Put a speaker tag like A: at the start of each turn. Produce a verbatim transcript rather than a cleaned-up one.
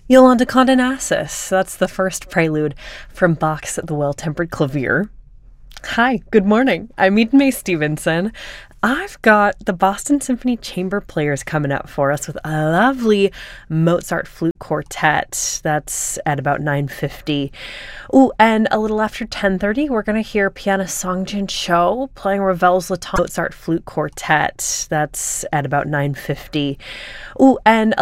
A: Yolanda Condonassus. That's the first prelude from Bach's The Well-Tempered Clavier. Hi, good morning. I'm Eden May Stevenson. I've got the Boston Symphony Chamber Players coming up for us with a lovely Mozart flute quartet. That's at about nine fifty. Ooh, and a little after ten thirty, we're going to hear pianist Songjin Cho playing Ravel's Le Temps Mozart flute quartet. That's at about nine fifty. Ooh, and